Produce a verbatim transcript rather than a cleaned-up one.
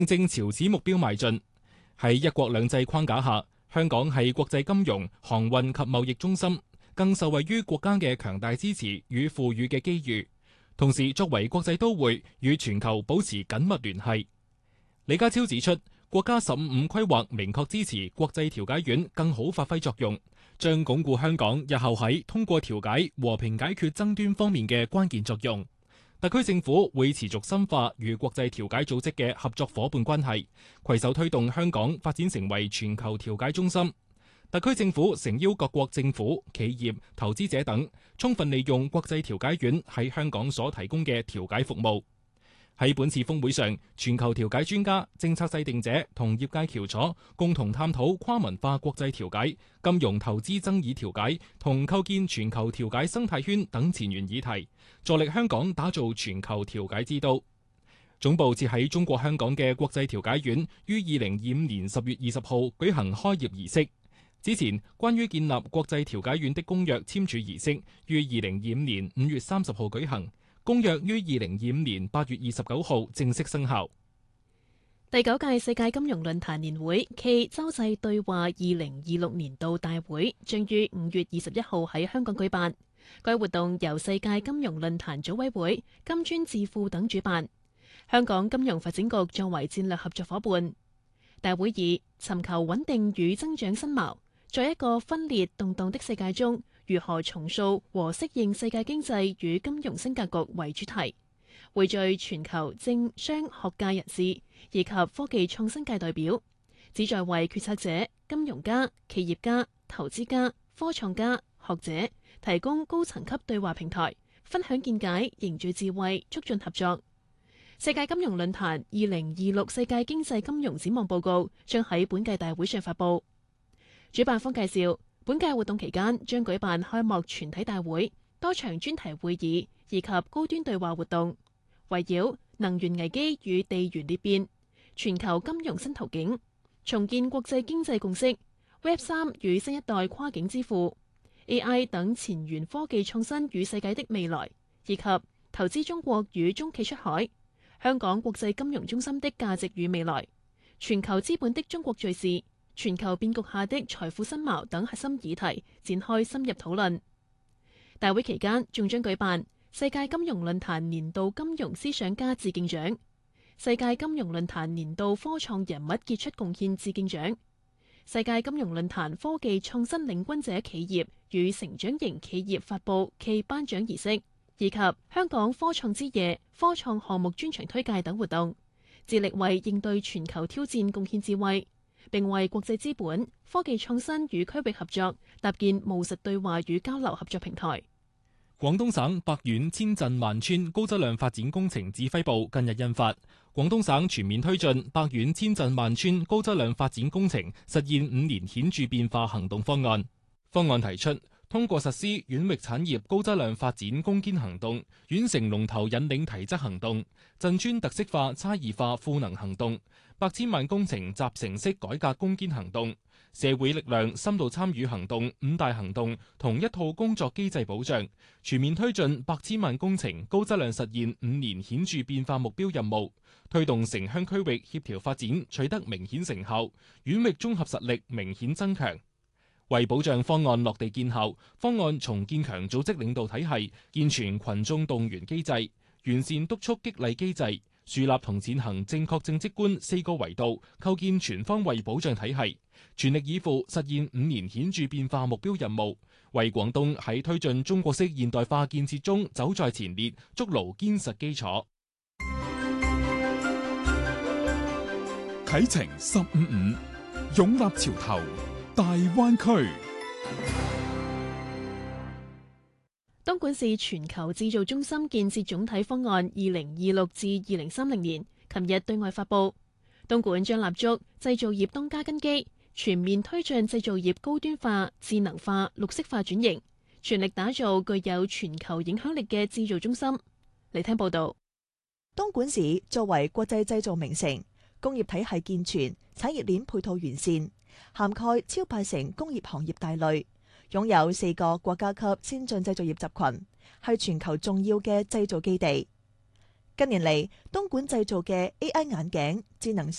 正朝此目標邁進。喺一國兩制框架下，香港係國際金融、航運及貿易中心，更受惠於國家嘅強大支持與賦予嘅機遇。同時，作為國際都會，與全球保持緊密聯繫。李家超指出，國家十五五規劃明確支持國際調解院更好發揮作用，將鞏固香港日後喺通過調解和平解決爭端方面嘅關鍵作用。特區政府會持續深化與國際調解組織嘅合作夥伴關係，攜手推動香港發展成為全球調解中心。特區政府誠邀各國政府、企業、投資者等，充分利用國際調解院喺香港所提供嘅調解服務。喺本次峰會上，全球調解專家、政策制定者同業界翹楚，共同探討跨文化國際調解、金融投資爭議調解同構建全球調解生態圈等前沿議題，助力香港打造全球調解之都。總部設喺中國香港嘅國際調解院於二零二五年十月二十號舉行開業儀式。之前，關於建立國際調解院的公約簽署儀式於二零二五年五月三十號舉行。公約於二零二五年八月二十九號正式生效。 第九屆世界金融論壇年會暨洲際對話二零二六年度大會將於五月二十一號喺香港舉辦。該活動由世界金融論壇組委會、金磚智庫等主辦，香港金融發展局作為戰略合作夥伴。大會以尋求穩定與增長新貌，在一個分裂動盪的世界中，如何重塑和適應世界經濟與金融新格局為主題，匯聚全球政商學界人士以及科技創新界代表，旨在為決策者、金融家、企業家、投資家、科創家、學者提供高層級對話平台，分享見解，凝聚智慧，促進合作。世界金融論壇二零二六世界經濟金融展望報告將喺本屆大會上發布。主辦方介紹，本屆活動期間將舉辦開幕全體大會、多場專題會議以及高端對話活動，圍繞能源危機與地緣裂變、全球金融新途徑、重建國際經濟共識、Web 三與新一代跨境支付、A I 等前沿科技創新與世界的未來，以及投資中國與中企出海、香港國際金融中心的價值與未來、全球資本的中國敘事、全球變局下的財富新貌等核心議題展開深入討論。大會期間仲將舉辦世界金融論壇年度金融思想家致敬獎、世界金融論壇年度科創人物傑出貢獻致敬獎、世界金融論壇科技創新領軍者企業與成長型企業發布暨頒獎儀式，以及香港科創之夜科創項目專場推介等活動，致力為應對全球挑戰貢獻智慧，並為國際資本、科技創新與區域合作搭建務實對話與交流合作平台。 廣東省百縣千鎮萬村高質量發展工程指揮部近日印發《廣東省全面推進百縣千鎮萬村高質量發展工程實現五年顯著變化行動方案》。方案提出，通過實施縣域產業高質量發展攻堅行動、縣城龍頭引領提質行動、鎮村特色化差異化賦能行動、百千萬工程集成式改革攻堅行動、社會力量深度參與行動五大行動同一套工作機制保障，全面推進百千萬工程高質量實現五年顯著變化目標任務，推動城鄉區域協調發展取得明顯成效，縣域綜合實力明顯增強。為保障方案落地見效，方案重建強組織領導體系，健全群眾動員機制，完善督促激勵機制，樹立同踐行正確政績觀四個維度，構建全方位保障體系，全力以赴實現五年顯著變化目標任務，為廣東喺推進中國式現代化建設中走在前列，築牢堅實基礎。 啟程十五五，勇立潮頭，大灣區。 東莞市全球製造中心建設總體方案二零二六至二零三零年，琴日對外發布。東莞將立足製造業當家根基，全面推進製造業高端化、智能化、綠色化轉型，全力打造具有全球影響力嘅製造中心。嚟聽報道。 東莞市作為國際製造名城，工業體系健全，產業鏈配套完善，涵蓋超八成工業行業大類，擁有四個國家級先進製造業集群，係全球重要嘅製造基地。 近年嚟，東莞製造嘅 A I 眼鏡、智能